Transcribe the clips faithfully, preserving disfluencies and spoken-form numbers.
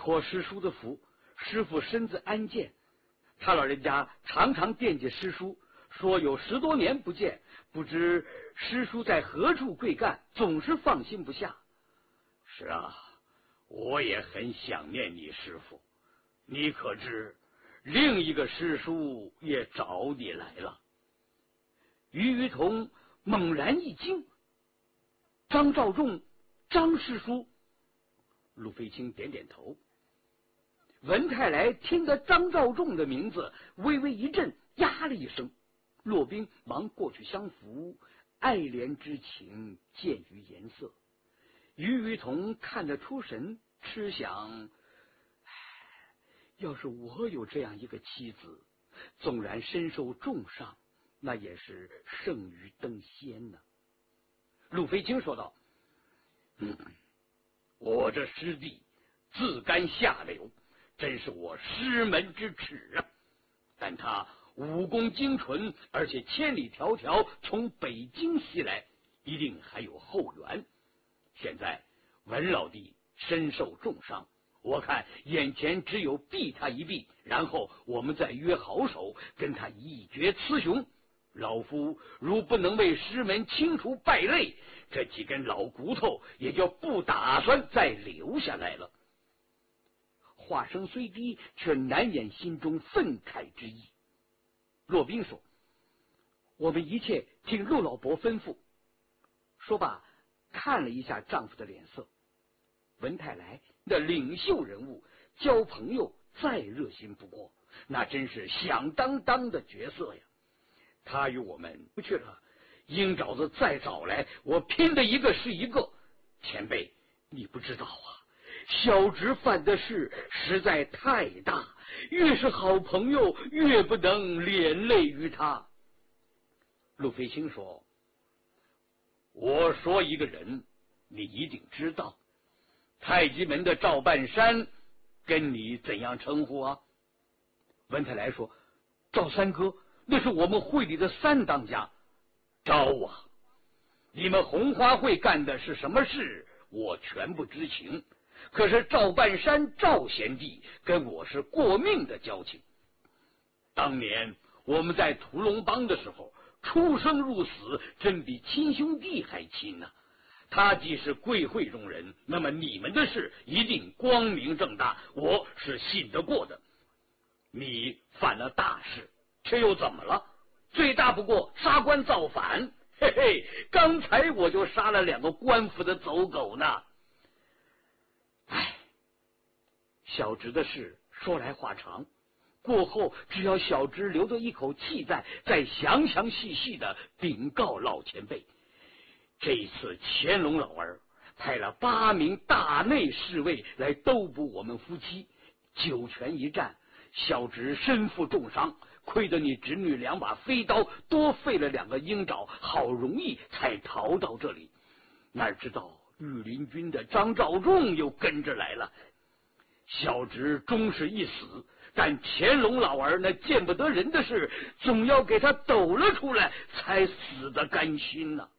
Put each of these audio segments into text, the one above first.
托师叔的福，师傅身子安健。他老人家常常惦记师叔，说有十多年不见，不知师叔在何处贵干，总是放心不下。 是啊，我也很想念你师傅。你可知另一个师叔也找你来了？ 于于同猛然一惊，张召仲，张师叔。陆飞清点点头。文泰来听得张召仲的名字，微微一震，呀了一声。骆宾忙过去相扶，爱怜之情见于颜色。于于同看得出神，痴想：要是我有这样一个妻子，纵然身受重伤，那也是胜于登仙呢。陆飞清说道： 嗯，我这师弟自甘下流，真是我师门之耻啊！但他武功精纯，而且千里迢迢从北京西来，一定还有后援。现在文老弟身受重伤，我看眼前只有避他一避，然后我们再约好手，跟他一决雌雄。老夫如不能为师门清除败类，这几根老骨头也就不打算再留下来了。 话声虽低，却难掩心中愤慨之意。骆宾说：我们一切听陆老伯吩咐。说罢看了一下丈夫的脸色。文泰来的领袖人物，交朋友再热心不过，那真是响当当的角色呀。他与我们不去了，鹰爪子再找来，我拼的一个是一个。前辈，你不知道啊，小侄犯的事实在太大，越是好朋友，越不能连累于他。陆飞清说： 我说一个人，你一定知道。太极门的赵半山跟你怎样称呼啊？ 文泰来说：赵三哥，那是我们会里的三当家。 赵啊，你们红花会干的是什么事，我全不知情。可是赵半山赵贤弟跟我是过命的交情。当年我们在屠龙帮的时候，出生入死，真比亲兄弟还亲啊。他既是贵会中人，那么你们的事一定光明正大，我是信得过的。你犯了大事，却又怎么了？最大不过杀官造反。嘿嘿，刚才我就杀了两个官府的走狗呢。 唉，小侄的事说来话长，过后只要小侄留着一口气在，再详详细细的禀告老前辈。这一次乾隆老儿派了八名大内侍卫来兜捕我们夫妻，九泉一战，小侄身负重伤，亏得你侄女两把飞刀，多费了两个鹰爪，好容易才逃到这里。哪知道御林军的张召仲又跟着来了，小侄终是一死，但乾隆老儿那见不得人的事，总要给他抖了出来，才死得甘心呢、啊。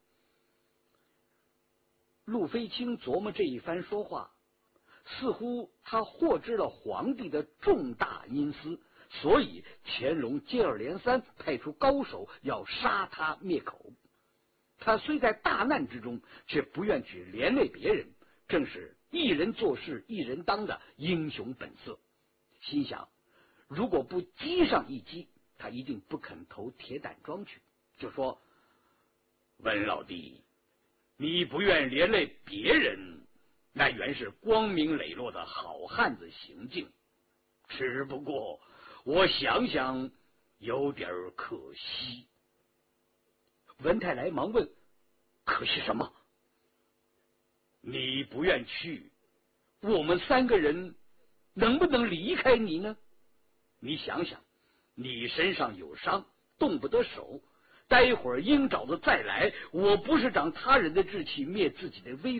陆飞清琢磨这一番说话，似乎他获知了皇帝的重大阴私，所以乾隆接二连三派出高手要杀他灭口。他虽在大难之中，却不愿去连累别人，正是一人做事一人当的英雄本色。心想，如果不击上一击，他一定不肯投铁胆庄去，就说： 文老弟，你不愿连累别人，那原是光明磊落的好汉子行径，只不过我想想有点可惜。 文泰来忙问：可惜什么？ 你不愿去， 我们三个人能不能离开你呢？ 你想想，你身上有伤，动不得手，待会儿鹰爪子再来，我不是长他人的志气，灭自己的威